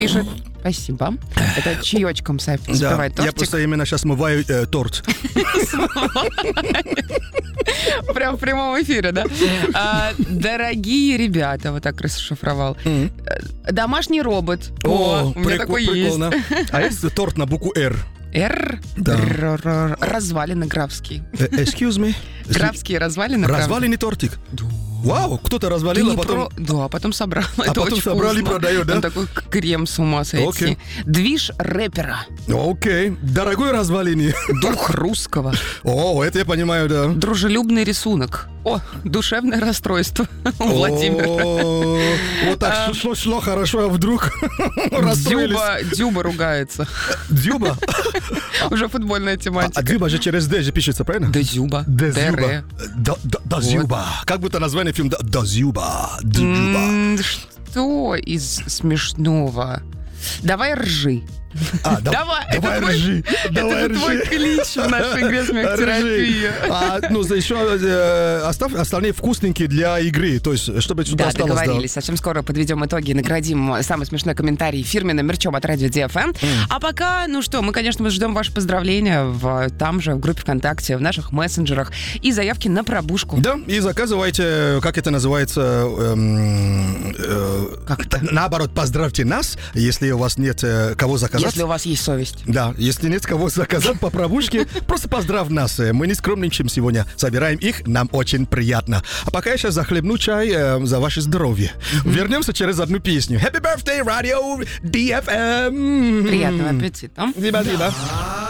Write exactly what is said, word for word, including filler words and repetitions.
Пишет, спасибо. Это чаечком запивает Да, я тортик. просто именно сейчас смываю э, торт. Прям в прямом эфире, да? А, дорогие ребята, вот так расшифровал. Мгм. Домашний робот. О, у меня прикол- такой есть. прикольно. А есть торт на букву «Р»? Р. Да. Р-р-р. Развалины графские. Э, Excuse me? Графские развалины. правда? Разваленный тортик? Да. Вау, кто-то Ты развалил, не а потом... про- Да, а потом собрал. А Это потом очень собрали и вкусно. продают, да? Он такой к- крем с ума сойти. Окей. Движ рэпера. Окей, дорогой развалине. Дух русского. О, это я понимаю, да. Дружелюбный рисунок. О, душевное расстройство у Владимира. О, вот так шло, шло хорошо, а вдруг расстроились. Дюба, Дюба ругается. Дюба? Уже футбольная А, тематика. а Дюба же через «Д» же пишется, правильно? Да Зюба. Да Д Р. Зюба. Да- да- Да Зюба. Как будто название фильма «Да- Да Зюба. Да Зюба. М, Что из смешного? Давай ржи. А, да- Давай, давай это твой- ржи. Давай Это твой ржи. клич в нашей игре «Смехотерапия». А, ну, за еще э, оставь остальные вкусненькие для игры. То есть, чтобы что-то Да, осталось. да. договорились. Совсем скоро подведем итоги и наградим самый смешной комментарий фирменным мерчом от Радио Ди Эф Эм. А пока, ну что, мы, конечно, ждем ваши поздравления в, там же, в группе ВКонтакте, в наших мессенджерах и заявки на пробушку. Да, и заказывайте, как это называется, эм, э, Как это? наоборот, поздравьте нас, если у вас нет э, кого заказать. Если у вас есть совесть. Да, если нет кого заказать по пробушке, просто поздравь нас. Мы не скромничаем сегодня, собираем их, нам очень приятно. А пока я сейчас захлебну чай э, за ваше здоровье. Вернемся через одну песню. Happy birthday, Radio Ди Эф Эм! Приятного аппетита. Спасибо.